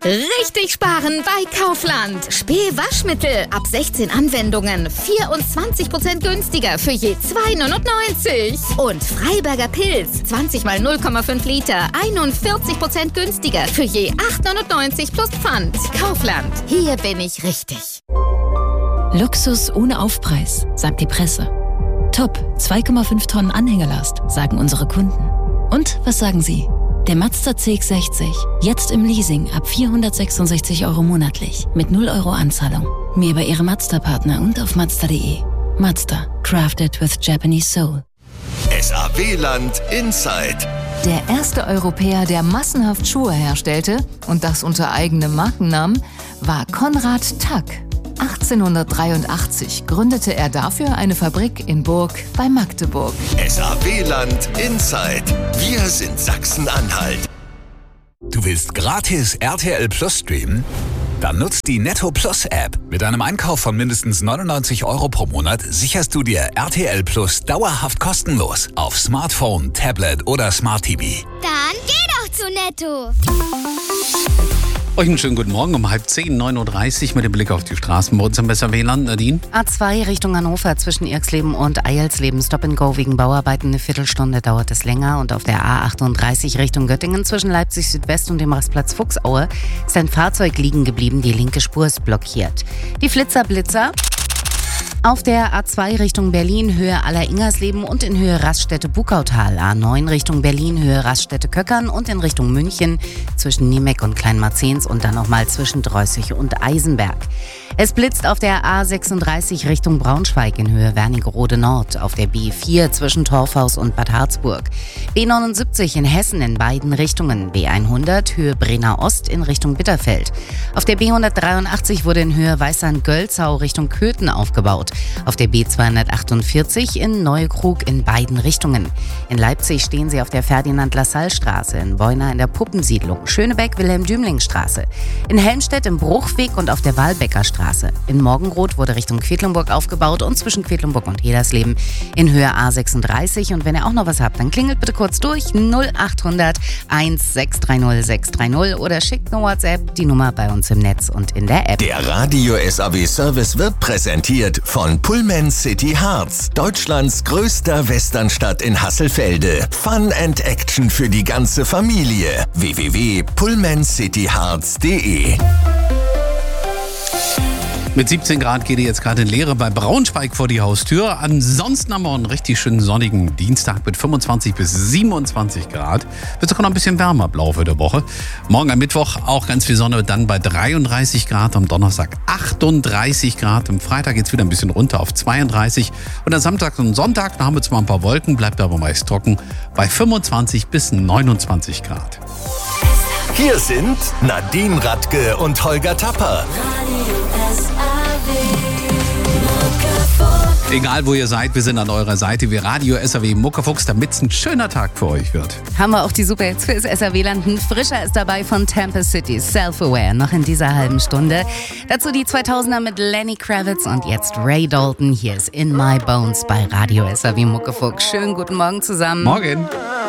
Richtig sparen bei Kaufland. Spee-Waschmittel ab 16 Anwendungen 24% günstiger für je 2,99. Und Freiberger Pilz 20 mal 0,5 Liter 41% günstiger für je 8,99 plus Pfand. Kaufland, hier bin ich richtig. Luxus ohne Aufpreis, sagt die Presse. Top, 2,5 Tonnen Anhängelast, sagen unsere Kunden. Und was sagen Sie? Der Mazda CX-60, jetzt im Leasing ab 466 € monatlich, mit 0 € Anzahlung. Mehr bei Ihrem Mazda-Partner und auf Mazda.de. Mazda, crafted with Japanese soul. SAW-Land Inside. Der erste Europäer, der massenhaft Schuhe herstellte, und das unter eigenem Markennamen, war Konrad Tack. 1883 gründete er dafür eine Fabrik in Burg bei Magdeburg. SAW-Land Inside. Wir sind Sachsen-Anhalt. Du willst gratis RTL Plus streamen? Dann nutzt die Netto Plus App. Mit einem Einkauf von mindestens 99 € pro Monat sicherst du dir RTL Plus dauerhaft kostenlos auf Smartphone, Tablet oder Smart TV. Dann geh doch zu Netto. Euch einen schönen guten Morgen um 9:30 Uhr mit dem Blick auf die Straßen. Bei uns am Besser-WLAN, Nadine. A2 Richtung Hannover zwischen Irksleben und Eilsleben. Stop and Go wegen Bauarbeiten. Eine Viertelstunde dauert es länger. Und auf der A38 Richtung Göttingen zwischen Leipzig Südwest und dem Rastplatz Fuchsaue ist ein Fahrzeug liegen geblieben. Die linke Spur ist blockiert. Die Blitzer. Auf der A2 Richtung Berlin, Höhe Aller-Ingersleben und in Höhe Raststätte-Bukautal. A9 Richtung Berlin, Höhe Raststätte-Köckern und in Richtung München zwischen Niemeck und Kleinmarzens und dann nochmal zwischen Dreußig und Eisenberg. Es blitzt auf der A36 Richtung Braunschweig in Höhe Wernigerode Nord, auf der B4 zwischen Torfhaus und Bad Harzburg. B79 in Hessen in beiden Richtungen, B100 Höhe Brenner Ost in Richtung Bitterfeld. Auf der B183 wurde in Höhe Weißand-Gölzau Richtung Köthen aufgebaut. Auf der B248 in Neukrug in beiden Richtungen. In Leipzig stehen sie auf der Ferdinand-Lassalle-Straße, in Beuna in der Puppensiedlung, Schönebeck-Wilhelm-Dümling-Straße, in Helmstedt im Bruchweg und auf der Walbecker Straße. In Morgenroth wurde Richtung Quedlinburg aufgebaut und zwischen Quedlinburg und Hedersleben in Höhe A36. Und wenn ihr auch noch was habt, dann klingelt bitte kurz durch 0800 1630 630 oder schickt eine WhatsApp, die Nummer bei uns im Netz und in der App. Der Radio SAW-Service wird präsentiert von Pullman City Harz, Deutschlands größter Westernstadt in Hasselfelde. Fun and Action für die ganze Familie. www.pullmancityharz.de. Mit 17 Grad geht ihr jetzt gerade in Lehre bei Braunschweig vor die Haustür. Ansonsten haben wir einen richtig schönen sonnigen Dienstag mit 25 bis 27 Grad. Wird sogar noch ein bisschen wärmer im Laufe der Woche. Morgen am Mittwoch auch ganz viel Sonne, dann bei 33 Grad. Am Donnerstag 38 Grad. Am Freitag geht es wieder ein bisschen runter auf 32. Und am Samstag und Sonntag, da haben wir zwar ein paar Wolken, bleibt aber meist trocken, bei 25 bis 29 Grad. Hier sind Nadine Radke und Holger Tapper. Egal wo ihr seid, wir sind an eurer Seite. Wir Radio SAW Muckefuchs, damit es ein schöner Tag für euch wird. Haben wir auch die Superhits fürs SAW-Land. Ein Frischer ist dabei von Tempest City, Self-Aware, noch in dieser halben Stunde. Dazu die 2000er mit Lenny Kravitz und jetzt Ray Dalton. Hier ist In My Bones bei Radio SAW Muckefuchs. Schönen guten Morgen zusammen. Morgen.